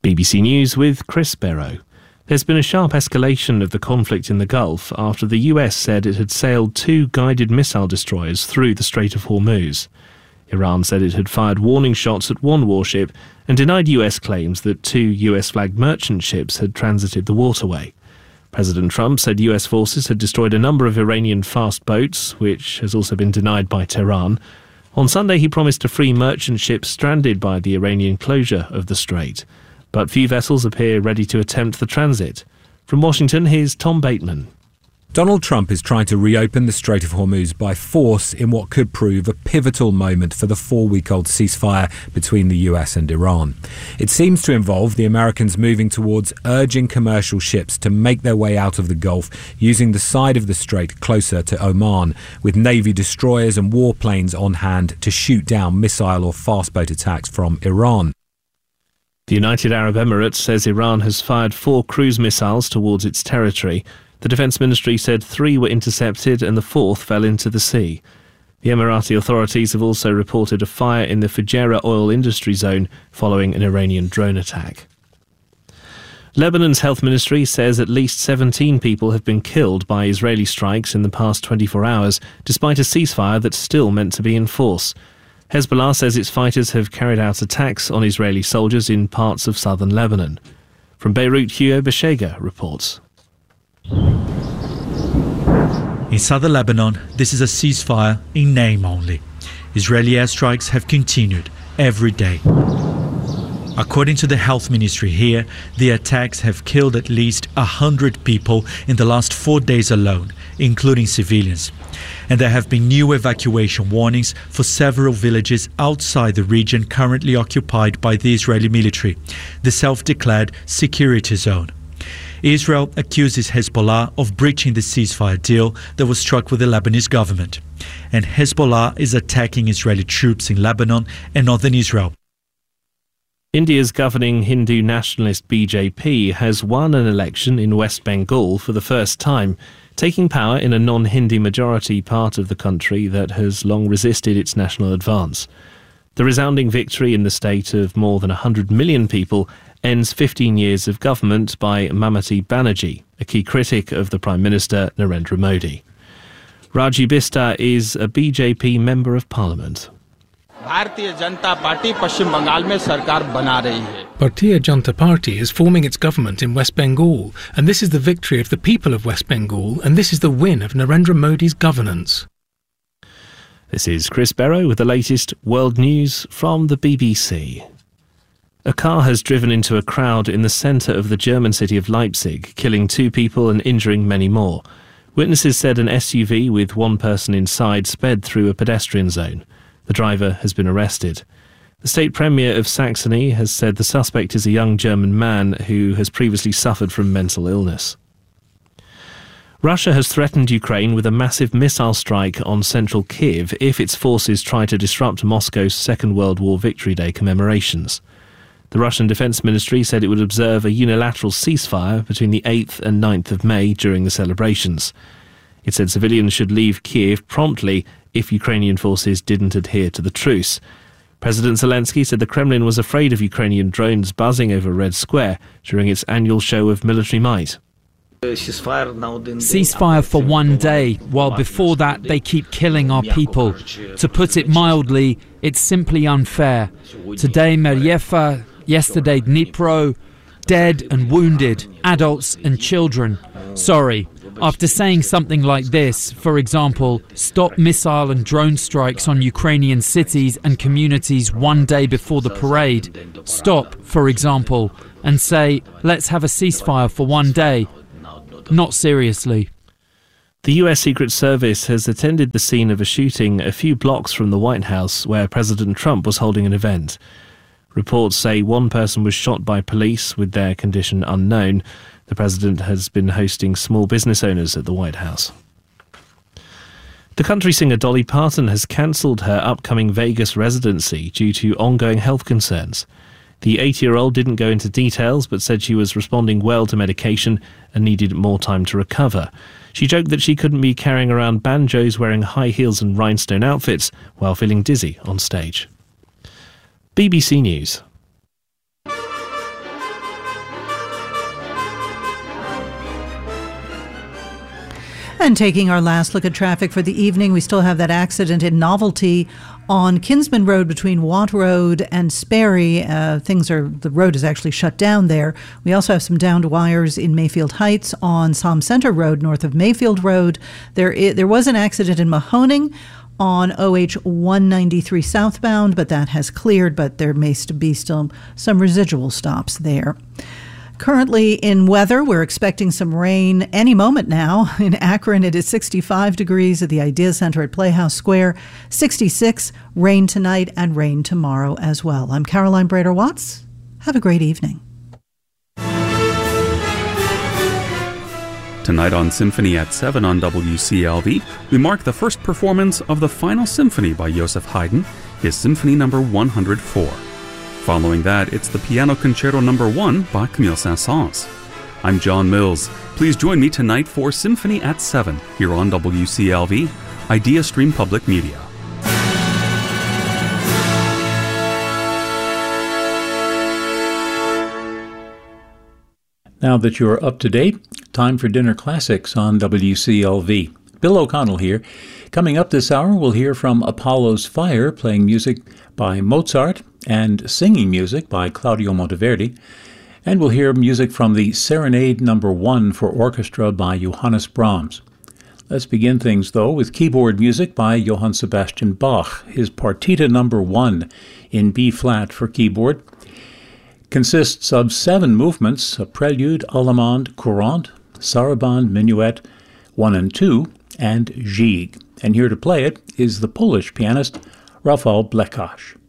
BBC News with Chris Barrow. There's been a sharp escalation of the conflict in the Gulf after the US said it had sailed 2 guided missile destroyers through the Strait of Hormuz. Iran said it had fired warning shots at one warship and denied US claims that 2 US-flagged merchant ships had transited the waterway. President Trump said US forces had destroyed a number of Iranian fast boats, which has also been denied by Tehran. On Sunday, he promised to free merchant ships stranded by the Iranian closure of the strait. But few vessels appear ready to attempt the transit. From Washington, here's Tom Bateman. Donald Trump is trying to reopen the Strait of Hormuz by force in what could prove a pivotal moment for the 4-week-old ceasefire between the US and Iran. It seems to involve the Americans moving towards urging commercial ships to make their way out of the Gulf using the side of the strait closer to Oman, with Navy destroyers and warplanes on hand to shoot down missile or fastboat attacks from Iran. The United Arab Emirates says Iran has fired 4 cruise missiles towards its territory. The Defence Ministry said 3 were intercepted and the 4th fell into the sea. The Emirati authorities have also reported a fire in the Fujairah oil industry zone following an Iranian drone attack. Lebanon's health ministry says at least 17 people have been killed by Israeli strikes in the past 24 hours, despite a ceasefire that's still meant to be in force. Hezbollah says its fighters have carried out attacks on Israeli soldiers in parts of southern Lebanon. From Beirut, Hugo Beshega reports. In southern Lebanon, this is a ceasefire in name only. Israeli airstrikes have continued every day. According to the health ministry here, the attacks have killed at least 100 people in the last 4 days alone, including civilians. And there have been new evacuation warnings for several villages outside the region currently occupied by the Israeli military, the self-declared security zone. Israel accuses Hezbollah of breaching the ceasefire deal that was struck with the Lebanese government. And Hezbollah is attacking Israeli troops in Lebanon and northern Israel. India's governing Hindu nationalist BJP has won an election in West Bengal for the first time, taking power in a non-Hindi majority part of the country that has long resisted its national advance. The resounding victory in the state of more than 100 million people ends 15 years of government by Mamata Banerjee, a key critic of the Prime Minister Narendra Modi. Raji Bista is a BJP Member of Parliament. Bharatiya Janata Party Paschim Bengal mein sarkar bana rahi hai. Bharatiya Janata Party is forming its government in West Bengal, and this is the victory of the people of West Bengal, and this is the win of Narendra Modi's governance. This is Chris Barrow with the latest world news from the BBC. A car has driven into a crowd in the centre of the German city of Leipzig, killing 2 people and injuring many more. Witnesses said an SUV with 1 person inside sped through a pedestrian zone. The driver has been arrested. The state premier of Saxony has said the suspect is a young German man who has previously suffered from mental illness. Russia has threatened Ukraine with a massive missile strike on central Kyiv if its forces try to disrupt Moscow's Second World War Victory Day commemorations. The Russian Defence Ministry said it would observe a unilateral ceasefire between the 8th and 9th of May during the celebrations. It said civilians should leave Kyiv promptly if Ukrainian forces didn't adhere to the truce. President Zelensky said the Kremlin was afraid of Ukrainian drones buzzing over Red Square during its annual show of military might. Ceasefire for one day, while before that they keep killing our people. To put it mildly, it's simply unfair. Today Meryefa, yesterday Dnipro, dead and wounded, adults and children. Sorry. After saying something like this, for example, stop missile and drone strikes on Ukrainian cities and communities one day before the parade, stop, for example, and say, let's have a ceasefire for one day. Not seriously. The US Secret Service has attended the scene of a shooting a few blocks from the White House where President Trump was holding an event. Reports say 1 person was shot by police, with their condition unknown. The president has been hosting small business owners at the White House. The country singer Dolly Parton has cancelled her upcoming Vegas residency due to ongoing health concerns. The 80-year-old didn't go into details but said she was responding well to medication and needed more time to recover. She joked that she couldn't be carrying around banjos wearing high heels and rhinestone outfits while feeling dizzy on stage. BBC News. And taking our last look at traffic for the evening, we still have that accident in Novelty on Kinsman Road between Watt Road and Sperry. The road is actually shut down there. We also have some downed wires in Mayfield Heights on Somme Center Road north of Mayfield Road. There was an accident in Mahoning on OH 193 southbound, but that has cleared, but there may be still some residual stops there. Currently in weather, we're expecting some rain any moment now. In Akron, it is 65 degrees at the Idea Center at Playhouse Square, 66, rain tonight and rain tomorrow as well. I'm Caroline Brader-Watts. Have a great evening. Tonight on Symphony at 7 on WCLV, we mark the first performance of the Final Symphony by Joseph Haydn, his Symphony No. 104. Following that, it's the Piano Concerto No. 1 by Camille Saint-Saëns. I'm John Mills. Please join me tonight for Symphony at 7 here on WCLV, Idea Stream Public Media. Now that you're up to date, time for Dinner Classics on WCLV. Bill O'Connell here. Coming up this hour, we'll hear from Apollo's Fire, playing music by Mozart and singing music by Claudio Monteverdi. And we'll hear music from the Serenade No. 1 for orchestra by Johannes Brahms. Let's begin things, though, with keyboard music by Johann Sebastian Bach. His Partita No. 1 in B-flat for keyboard consists of 7 movements: a prelude, allemande, courante, sarabande, minuet, 1 and 2, and gigue. And here to play it is the Polish pianist Rafał Blekacz.